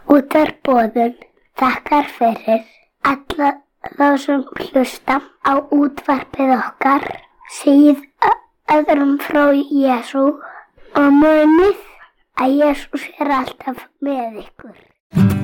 Útvarpsboðun þakkar fyrir alla þá sem hlusta á útvarpið okkar, segið öðrum frá Jesú og munið að Jesús alltaf með ykkur.